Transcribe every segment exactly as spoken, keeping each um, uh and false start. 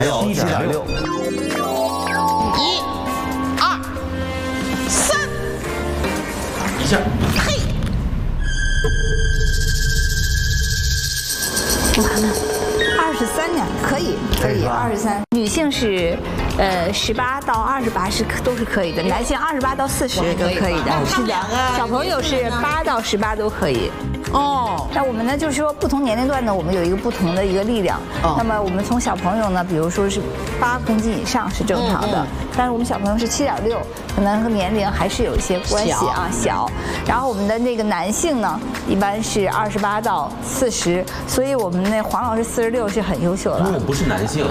七点六。 一、二、三， 一下。 嘿。 完了。 二十三呢，可以，可以，二十三。女性是，呃，十八到二十八是都是可以的，男性二十八到四十都可以的。是的，小朋友是八到十八都可以。哦，那我们呢，就是说不同年龄段呢，我们有一个不同的一个力量。哦。那么我们从小朋友呢，比如说是八公斤以上是正常的，但是我们小朋友是七点六，可能和年龄还是有一些关系啊，小。然后我们的那个男性呢，一般是二十八到四十，所以我们那黄老师四十六是很优秀了。 因为我不是男性。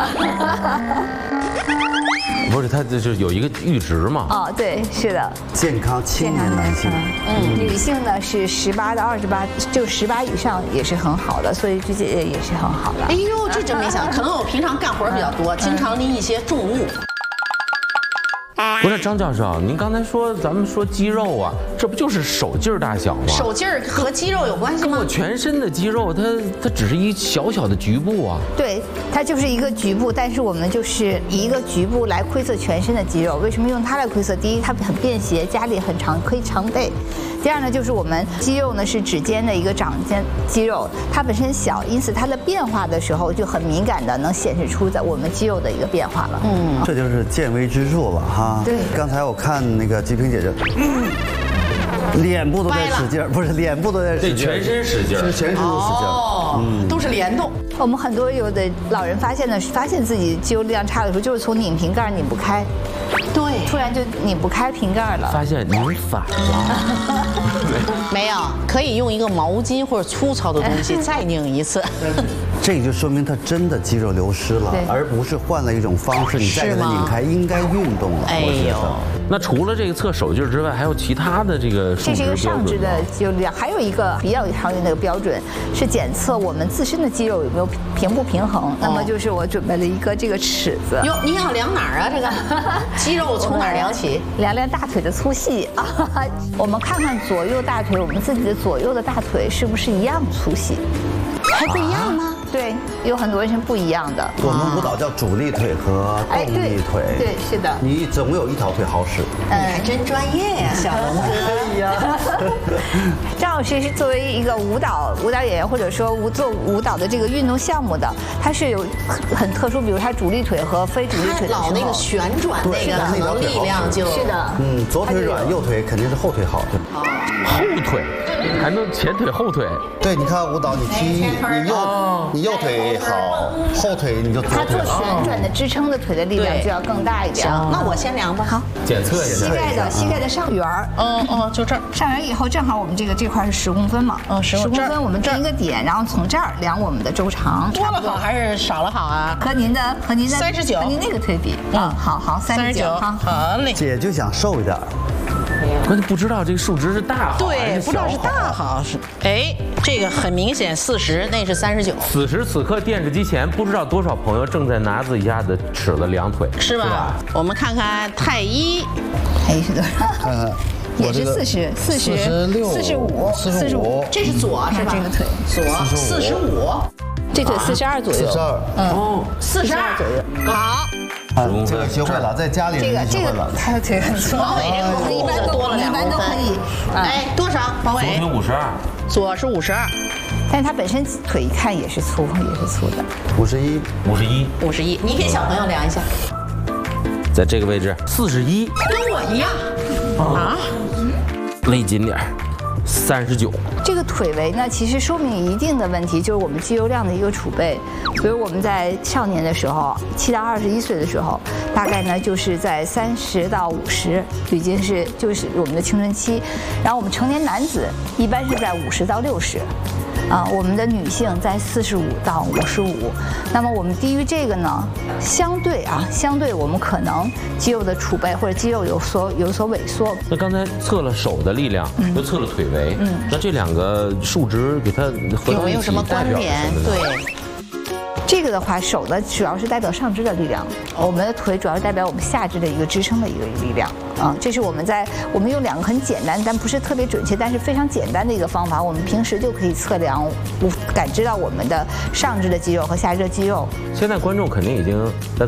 不是，他这就有一个阈值嘛。 哦，对，是的。 健康青年男性。 嗯，女性呢是十八到二十八，就十八以上也是很好的，所以这些也是很好的。 哎呦，这真没想，可能我平常干活比较多，经常拎一些重物。 不是张教授，您刚才说咱们说肌肉啊，这不就是手劲儿大小吗？ 手劲儿和肌肉有关系吗？ 跟我全身的肌肉，它它只是一小小的局部啊。 对，它就是一个局部，但是我们就是以一个局部来窥测全身的肌肉。为什么用它来窥测？第一，它很便携，家里很长，可以常备。第二呢，就是我们肌肉呢是指尖的一个掌间肌肉，它本身小，因此它的变化的时候就很敏感的能显示出在我们肌肉的一个变化了。 嗯，这就是见微知著了哈。对，刚才我看那个吉萍姐姐，脸部都在使劲儿，不是脸部都在使劲儿， 对，全身使劲儿， 是全身都使劲儿， 哦，都是联动。 我们很多有的老人发现呢，发现自己肌肉力量差的时候，就是从拧瓶盖拧不开。 对，突然就拧不开瓶盖了。 发现拧反了。 没有，可以用一个毛巾或者粗糙的东西再拧一次。 这个就说明他真的肌肉流失了，而不是换了一种方式，你再给它拧开，应该运动了。哎呦， 那除了这个测手劲之外，还有其他的这个数值标准吗？ 这是一个上肢的肌肉力量，还有一个比较常用的一个标准是检测我们自身的肌肉有没有平不平衡。那么就是我准备了一个这个尺子。 哟，你要量哪儿啊？这个肌肉从哪儿量起？ 量量大腿的粗细啊。我们看看左右大腿，我们自己的左右的大腿是不是一样粗细？ 还不一样吗？ 对，有很多人是不一样的。 我们舞蹈叫主力腿和动力腿。 对，是的。 你总有一条腿好使。 你还真专业呀，小龙哥。 对呀。 张老师是作为一个舞蹈舞蹈演员，或者说舞做舞蹈的这个运动项目的，他是有很特殊，比如他主力腿和非主力腿的时候， 老那个旋转那个可能力量就是的。 嗯，左腿软，右腿肯定是后腿好。 后腿还能前腿后腿？ 对，你看舞蹈，你踢你右你右腿好，后腿你就左腿好。 他做旋转的支撑的腿的力量就要更大一点。 那我先量吧。好， 检测一下。 膝盖的膝盖的上缘儿。 哦哦，就这儿。 上缘以后正好我们这个这块是十公分嘛。 嗯，十公分，我们定一个点，然后从这儿量我们的周长。 多了好还是少了好啊？ 和您的和您的三十九， 和您那个腿比。嗯，好好三十九。 好嘞。 姐就想瘦一点。 关键不知道这个数值是大好对，不知道是大好是。哎，这个很明显四十，那是三十九。 此时此刻电视机前不知道多少朋友正在拿自己家的尺子量腿， 是吧？我们看看太一， 太一是多少？ 看看。 也是四十，四十，四十五， 四十五， 这是左是吧？ 这个腿左四十五， 这腿四十二左右。 四十二， 嗯，四十二左右。 好。 这个学会了，在家里这个这个他的腿很粗， 王伟这个一般多了两公分， 一般都可以。 哎，多少？王伟？ 左腿五十二， 左是五十二， 但是他本身腿一看也是粗，也是粗的。 五十一， 五十一， 五十一。你给小朋友量一下， 在这个位置，四十一， 跟我一样啊， 勒紧点，三十九。 这个腿围呢，其实说明一定的问题，就是我们肌肉量的一个储备。比如我们在少年的时候，七到二十一岁的时候，大概呢就是在三十到五十，已经是就是我们的青春期。然后我们成年男子一般是在五十到六十。啊，我们的女性在四十五到五十五，那么我们低于这个呢，相对啊，相对我们可能肌肉的储备或者肌肉有所有所萎缩。 那刚才测了手的力量，又测了腿围，嗯，那这两个数值给它合有没有什么关联？对。 这个的话，手呢主要是代表上肢的力量，我们的腿主要是代表我们下肢的一个支撑的一个力量啊。这是我们在我们用两个很简单，但不是特别准确，但是非常简单的一个方法，我们平时就可以测量、感知到我们的上肢的肌肉和下肢的肌肉。 现在观众肯定已经在